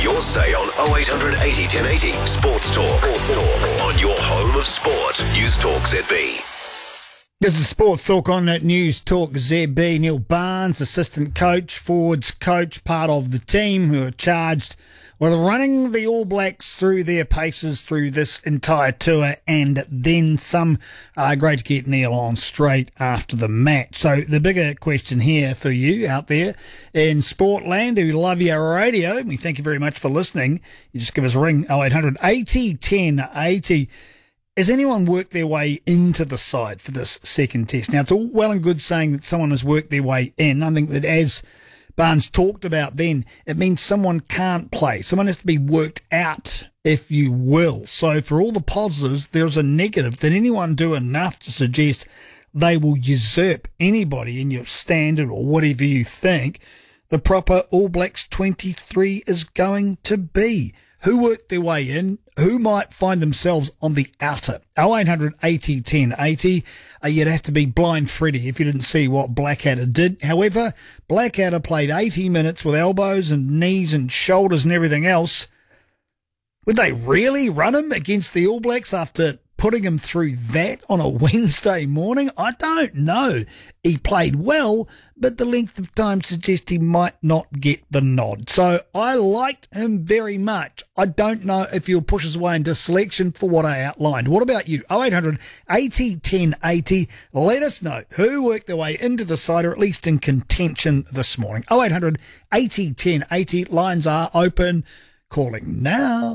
your say on 0800 80 1080 Sports Talk. On your home of sport, News Talk ZB. This is Sports Talk on News Talk ZB. Neil Barnes, assistant coach, forwards coach, part of the team who are charged with running the All Blacks through their paces through this entire tour and then some. Great to get Neil on straight after the match. So the bigger question here for you out there in Sportland who love your radio, we thank you very much for listening. You just give us a ring, 0800 80 1080. Has anyone worked their way into the side for this second test? Now, it's all well and good saying that someone has worked their way in. I think that as Barnes talked about then, it means someone can't play. Someone has to be worked out, if you will. So for all the positives, there's a negative. Did anyone do enough to suggest they will usurp anybody in your standard or whatever you think the proper All Blacks 23 is going to be? Who worked their way in? Who might find themselves on the outer? 0800 80 1080. You'd have to be blind Freddy if you didn't see what Blackadder did. However, Blackadder played 80 minutes with elbows and knees and shoulders and everything else. Would they really run him against the All Blacks after putting him through that on a Wednesday morning? I don't know. He played well, but the length of time suggests he might not get the nod. So I liked him very much. I don't know if he'll push his way into selection for what I outlined. What about you? 0800 80 1080. Let us know who worked their way into the side, or at least in contention this morning. 0800 80 1080. Lines are open. Calling now.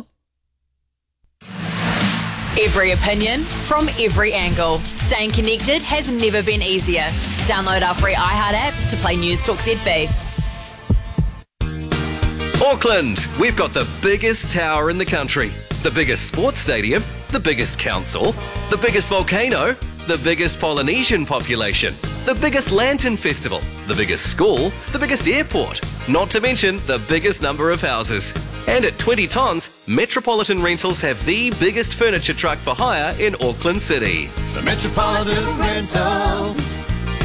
Every opinion from every angle. Staying connected has never been easier. Download our free iHeart app to play News Talk ZB. Auckland, we've got the biggest tower in the country, the biggest sports stadium, the biggest council, the biggest volcano, the biggest Polynesian population, the biggest lantern festival, the biggest school, the biggest airport, not to mention the biggest number of houses. And at 20 tons, Metropolitan Rentals have the biggest furniture truck for hire in Auckland City. The Metropolitan Rentals.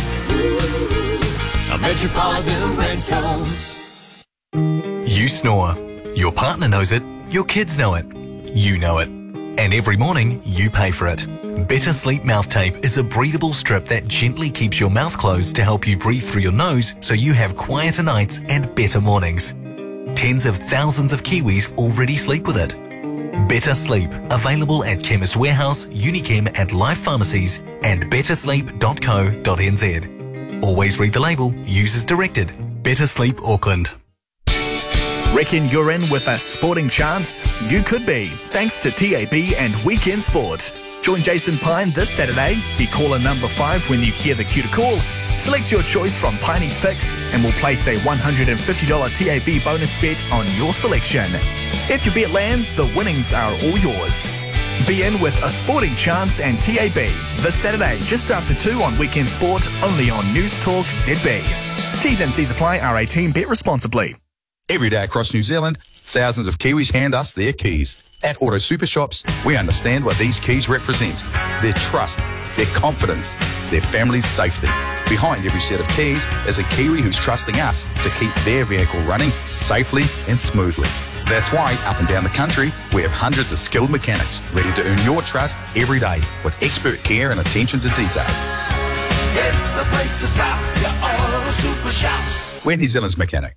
The Metropolitan Rentals. You snore. Your partner knows it. Your kids know it. You know it. And every morning, you pay for it. Better Sleep Mouth Tape is a breathable strip that gently keeps your mouth closed to help you breathe through your nose so you have quieter nights and better mornings. Tens of thousands of Kiwis already sleep with it. Better Sleep, available at Chemist Warehouse, Unichem and Life Pharmacies and bettersleep.co.nz. Always read the label, use as directed. Better Sleep Auckland. Reckon you're in with a sporting chance? You could be, thanks to TAB and Weekend Sport. Join Jason Pine this Saturday. Be caller number 5 when you hear the cue to call. Select your choice from Piney's picks and we'll place a $150 TAB bonus bet on your selection. If your bet lands, the winnings are all yours. Be in with a sporting chance and TAB this Saturday just after 2 on Weekend Sport, only on News Talk ZB. T's and C's apply. R18. Bet responsibly. Every day across New Zealand, thousands of Kiwis hand us their keys. At Auto Super Shops, we understand what these keys represent. Their trust, their confidence, their family's safety. Behind every set of keys is a Kiwi who's trusting us to keep their vehicle running safely and smoothly. That's why, up and down the country, we have hundreds of skilled mechanics ready to earn your trust every day with expert care and attention to detail. It's the place to stop. Your Auto Super Shops. We're New Zealand's mechanic.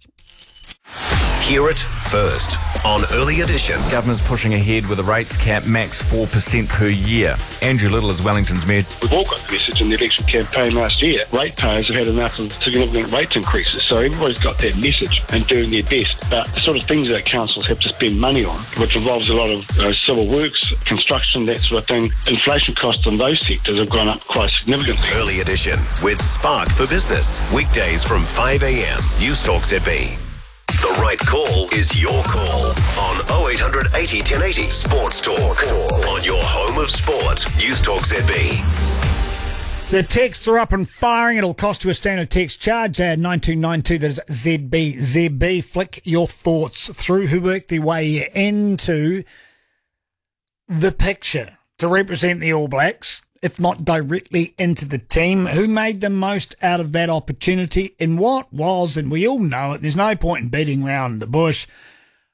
Hear it first on Early Edition. Government's pushing ahead with a rates cap max 4% per year. Andrew Little is Wellington's Mayor. We've all got the message in the election campaign last year. Ratepayers have had enough of significant rate increases, so everybody's got that message and doing their best. But the sort of things that councils have to spend money on, which involves a lot of civil works, construction, that sort of thing, inflation costs in those sectors have gone up quite significantly. Early Edition with Spark for Business. Weekdays from 5 a.m. News Talk ZB. The right call is your call on 0800 80 1080 Sports Talk. On your home of sport, News Talk ZB. The texts are up and firing. It'll cost you a standard text charge. 9292, that is ZB. Flick your thoughts through who worked their way into the picture to represent the All Blacks, if not directly into the team. Who made the most out of that opportunity in what was, and we all know it, there's no point in beating around the bush,